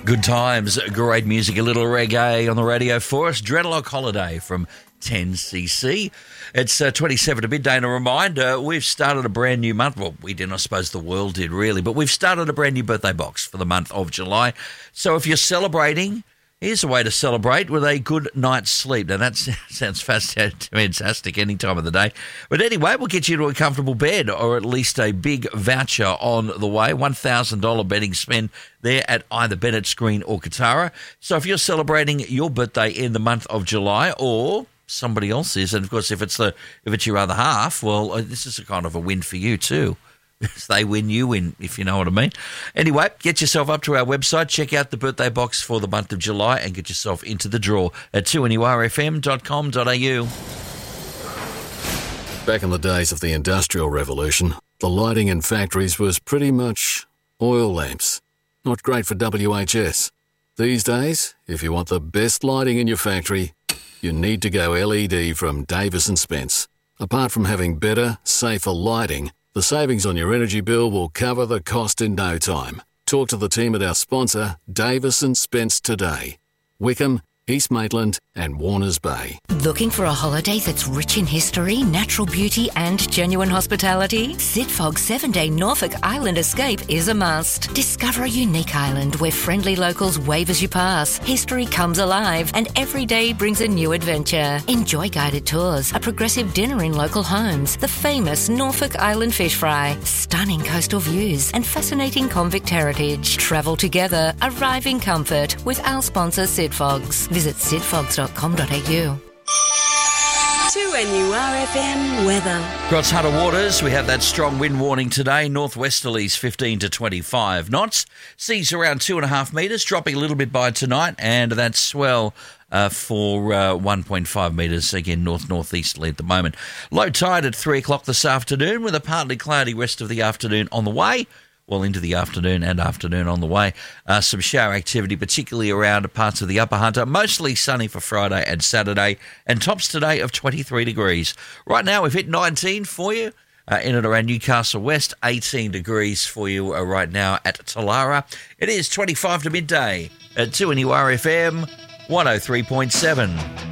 Good times, great music, a little reggae on the radio for us. Dreadlock Holiday from 10cc. It's 27 to midday, and a reminder, we've started a brand new month. Well, we didn't, I suppose the world did really, but we've started a brand new birthday box for the month of July. So if you're celebrating, here's a way to celebrate with a good night's sleep. Now, that sounds fantastic any time of the day. But anyway, we'll get you to a comfortable bed, or at least a big voucher on the way. $1,000 betting spend there at either Bennett Green or Katara. So if you're celebrating your birthday in the month of July, or somebody else is, and of course if it's your other half, well, this is a kind of a win for you too. If they win, you win, if you know what I mean. Anyway, get yourself up to our website, check out the birthday box for the month of July, and get yourself into the draw at 2NURFM.com.au. Back in the days of the Industrial Revolution, the lighting in factories was pretty much oil lamps. Not great for WHS. These days, if you want the best lighting in your factory, you need to go LED from Davis & Spence. Apart from having better, safer lighting, the savings on your energy bill will cover the cost in no time. Talk to the team at our sponsor, Davis & Spence, today. Wickham, East Maitland and Warners Bay. Looking for a holiday that's rich in history, natural beauty and genuine hospitality? Sidfog's 7-day Norfolk Island escape is a must. Discover a unique island where friendly locals wave as you pass, history comes alive and every day brings a new adventure. Enjoy guided tours, a progressive dinner in local homes, the famous Norfolk Island fish fry, stunning coastal views and fascinating convict heritage. Travel together, arrive in comfort with our sponsor Sidfogs. Visit sidfogs.com.au. 2NURFM weather. Across Hunter Waters, we have that strong wind warning today. Northwesterlies 15 to 25 knots. Seas around 2.5 metres, dropping a little bit by tonight. And that swell for 1.5 metres, again, north-northeasterly at the moment. Low tide at 3 o'clock this afternoon with a partly cloudy rest of the afternoon on the way. Well, into the afternoon and afternoon on the way. Some shower activity, particularly around parts of the Upper Hunter. Mostly sunny for Friday and Saturday. And tops today of 23 degrees. Right now, we've hit 19 for you in and around Newcastle West. 18 degrees for you right now at Talara. It is 25 to midday at 2NURFM 103.7.